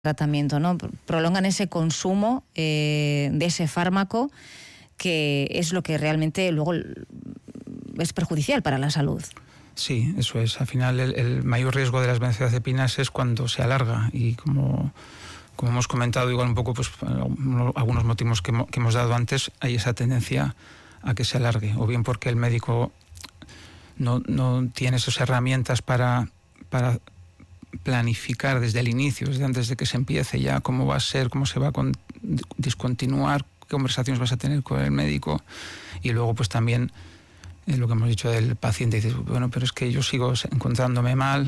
tratamiento, ¿no? Prolongan ese consumo de ese fármaco, que es lo que realmente luego es perjudicial para la salud. Sí, eso es. Al final el mayor riesgo de las benzodiazepinas es cuando se alarga, y como hemos comentado igual un poco, pues algunos motivos que hemos dado antes, hay esa tendencia a que se alargue, o bien porque el médico no tiene esas herramientas para planificar desde el inicio, desde antes de que se empiece ya, cómo va a ser, cómo se va a discontinuar, qué conversaciones vas a tener con el médico. Y luego pues también lo que hemos dicho del paciente, dices, bueno, pero es que yo sigo encontrándome mal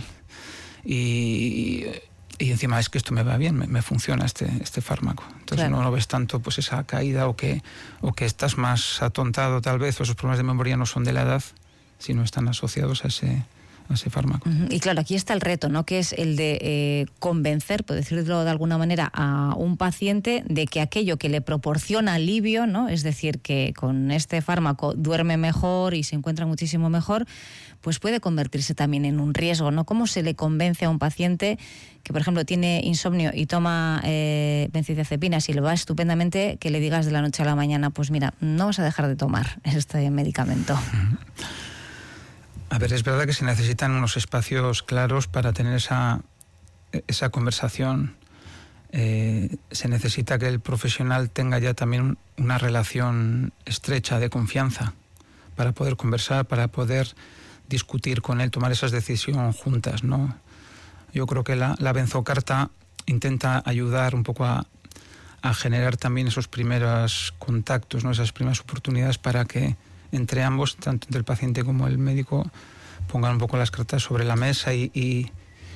y encima es que esto me va bien, me funciona este fármaco. Entonces claro, no ves tanto pues esa caída, o que estás más atontado tal vez, o esos problemas de memoria no son de la edad, sino están asociados a ese fármaco. Y claro, aquí está el reto, ¿no? Que es el de convencer, por decirlo de alguna manera, a un paciente de que aquello que le proporciona alivio, ¿no? Es decir, que con este fármaco duerme mejor y se encuentra muchísimo mejor, pues puede convertirse también en un riesgo, ¿no? ¿Cómo se le convence a un paciente que, por ejemplo, tiene insomnio y toma benzodiazepinas y le va estupendamente, que le digas de la noche a la mañana, pues mira, no vas a dejar de tomar este medicamento? A ver, es verdad que se necesitan unos espacios claros para tener esa conversación. Se necesita que el profesional tenga ya también una relación estrecha de confianza para poder conversar, para poder discutir con él, tomar esas decisiones juntas, ¿no? Yo creo que la benzocarta intenta ayudar un poco a generar también esos primeros contactos, ¿no? Esas primeras oportunidades para que entre ambos, tanto entre el paciente como el médico, pongan un poco las cartas sobre la mesa y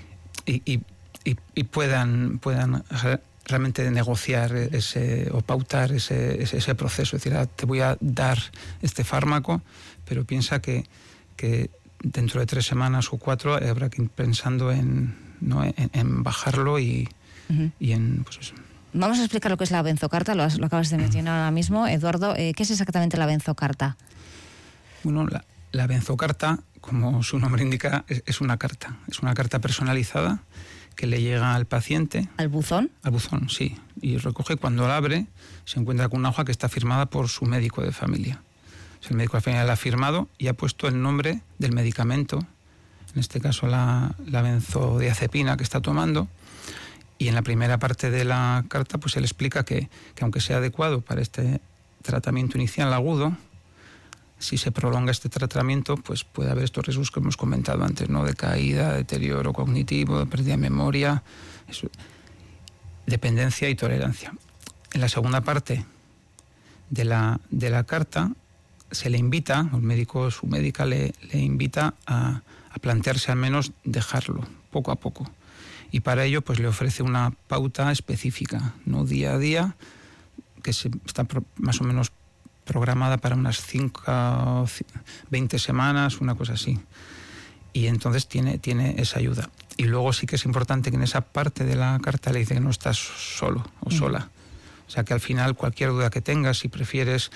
puedan realmente negociar o pautar ese proceso. Es decir, te voy a dar este fármaco, pero piensa que dentro de 3 semanas o 4 habrá que ir pensando en bajarlo y en pues eso. Vamos a explicar lo que es la benzocarta, lo acabas de mencionar ahora mismo, Eduardo. ¿Qué es exactamente la benzocarta? Bueno, la benzocarta, como su nombre indica, es una carta. Es una carta personalizada que le llega al paciente. ¿Al buzón? Al buzón, sí. Y recoge, cuando la abre, se encuentra con una hoja que está firmada por su médico de familia. El médico de familia la ha firmado y ha puesto el nombre del medicamento, en este caso la benzodiazepina que está tomando. Y en la primera parte de la carta pues él explica que aunque sea adecuado para este tratamiento inicial agudo, si se prolonga este tratamiento pues puede haber estos riesgos que hemos comentado antes, ¿no? De caída, deterioro cognitivo, de pérdida de memoria, dependencia y tolerancia. En la segunda parte de la carta se le invita, el médico, su médica le invita a plantearse al menos dejarlo poco a poco. Y para ello pues le ofrece una pauta específica, no día a día, que está más o menos programada para unas 5 20 semanas, una cosa así. Y entonces tiene esa ayuda. Y luego sí que es importante que en esa parte de la carta le dice que no estás solo o sola. O sea que al final cualquier duda que tengas, si prefieres,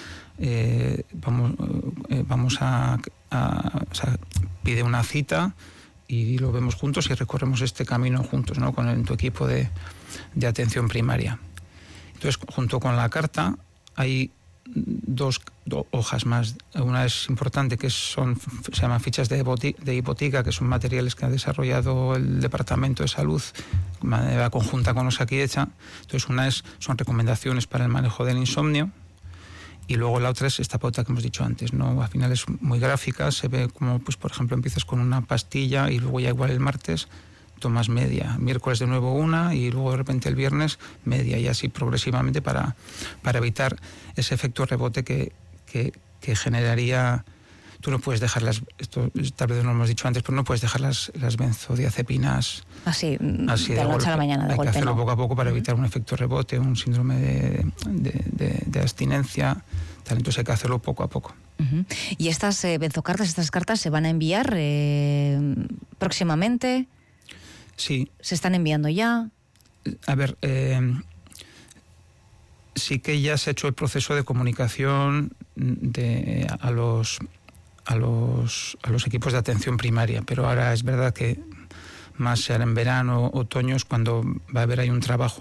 vamos a o sea, pide una cita y lo vemos juntos y recorremos este camino juntos, ¿no? Con tu equipo de atención primaria. Entonces, junto con la carta hay 2 hojas más. Una es importante, que se llaman fichas de hipoteca, que son materiales que ha desarrollado el Departamento de Salud de manera conjunta con Osakidetza. Entonces, son recomendaciones para el manejo del insomnio. Y luego la otra es esta pauta que hemos dicho antes, ¿no? Al final es muy gráfica, se ve como, pues por ejemplo, empiezas con una pastilla y luego ya igual el martes tomas media, miércoles de nuevo una y luego de repente el viernes media, y así progresivamente para evitar ese efecto rebote que generaría. Tú no puedes dejar esto tal vez no lo hemos dicho antes, pero no puedes dejar las benzodiazepinas así de la noche a la mañana. Hay que hacerlo poco a poco para evitar un efecto rebote, un síndrome de abstinencia. Entonces hay que hacerlo poco a poco. ¿Y estas benzocartas, estas cartas se van a enviar próximamente? Sí. ¿Se están enviando ya? A ver, sí que ya se ha hecho el proceso de comunicación a los equipos de atención primaria, pero ahora es verdad que más sea en verano, otoño, es cuando va a haber ahí un trabajo